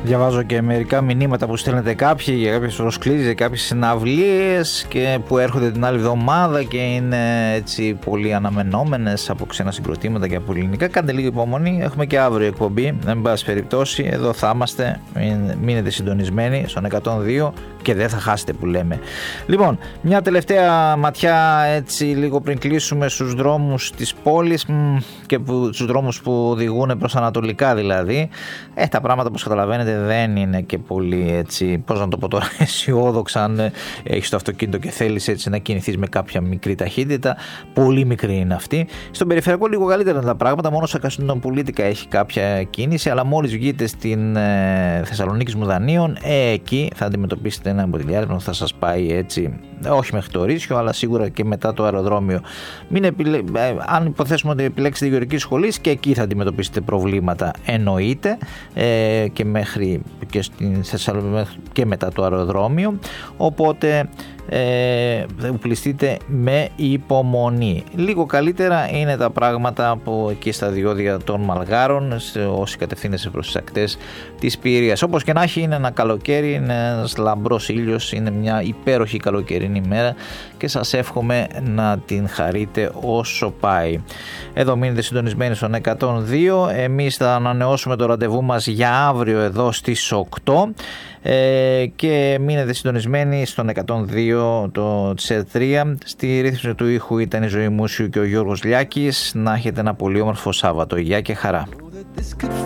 Διαβάζω και μερικά μηνύματα που στέλνετε κάποιοι για κάποιες προσκλήσεις, για κάποιες συναυλίες και που έρχονται την άλλη εβδομάδα και είναι έτσι πολύ αναμενόμενες από ξένα συγκροτήματα και από ελληνικά. Κάντε λίγο υπομονή, έχουμε και αύριο εκπομπή, εν πάση περιπτώσει, εδώ θα είμαστε, μείνετε συντονισμένοι στον 102 και δεν θα χάσετε που λέμε. Λοιπόν, μια τελευταία ματιά έτσι λίγο πριν κλείσουμε στους δρόμους της πόλης και στους δρόμους που οδηγούν προς ανατολικά δηλαδή. Τα πράγματα όπως καταλαβαίνετε δεν είναι και πολύ έτσι, πώς να το πω τώρα, αισιόδοξα αν έχεις το αυτοκίνητο και θέλεις έτσι να κινηθείς με κάποια μικρή ταχύτητα. Πολύ μικρή είναι αυτή. Στον περιφερειακό λίγο καλύτερα είναι τα πράγματα, μόνο στα Κωνσταντινοπολίτικα έχει κάποια κίνηση, αλλά μόλις βγείτε στην Θεσσαλονίκη Μουδανίων, εκεί θα αντιμετωπίσετε ένα μποτιλιάρισμα που θα σας πάει έτσι, όχι μέχρι το Ρήσιο, αλλά σίγουρα και μετά το αεροδρόμιο. Αν υποθέσουμε ότι επιλέξετε γεωργική σχολή, και εκεί θα αντιμετωπίσετε προβλήματα, εννοείται, και μέχρι και στην Θεσσαλονίκη και μετά το αεροδρόμιο, οπότε πληστείτε με υπομονή. Λίγο καλύτερα είναι τα πράγματα από εκεί στα διόδια των Μαλγάρων, όσοι κατευθύνεσαι προς τις ακτές της Πειραίας. Όπως και να έχει, είναι ένα καλοκαίρι, είναι ένας λαμπρός ήλιος, είναι μια υπέροχη καλοκαιρινή μέρα και σας εύχομαι να την χαρείτε όσο πάει. Εδώ μείνετε συντονισμένοι στον 102. Εμείς θα ανανεώσουμε το ραντεβού μας για αύριο εδώ στις 8 και μείνετε συντονισμένοι στον 102 το ΤΣΕΡ3. Στη ρύθμιση του ήχου ήταν η Ζωή Μούσιου και ο Γιώργος Λιάκης. Να έχετε ένα πολύ όμορφο Σάββατο. Γεια και χαρά.